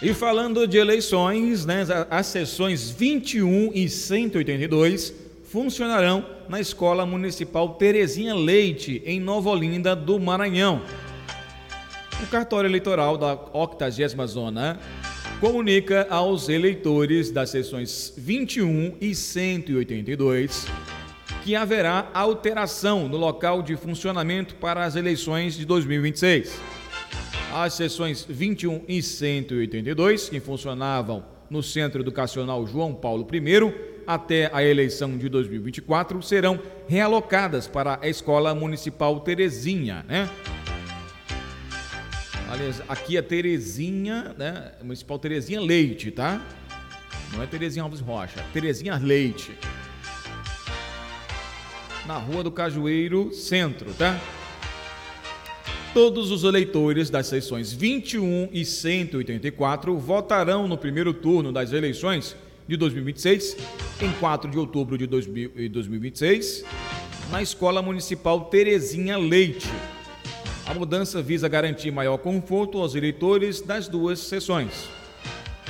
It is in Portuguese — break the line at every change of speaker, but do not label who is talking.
E falando de eleições, né, as sessões 21 e 182 funcionarão na Escola Municipal Terezinha Leite, em Nova Olinda do Maranhão. O cartório eleitoral da 80ª Zona comunica aos eleitores das sessões 21 e 182 que haverá alteração no local de funcionamento para as eleições de 2026. As sessões 21 e 182, que funcionavam no Centro Educacional João Paulo I até a eleição de 2024, serão realocadas para a Escola Municipal Terezinha, né? Aliás, aqui é Terezinha, né? Municipal Terezinha Leite, tá? Não é Terezinha Alves Rocha, Terezinha Leite. Na Rua do Cajueiro, Centro, tá? Todos os eleitores das sessões 21 e 184 votarão no primeiro turno das eleições de 2026, em 4 de outubro de 2026, na Escola Municipal Terezinha Leite. A mudança visa garantir maior conforto aos eleitores das duas sessões.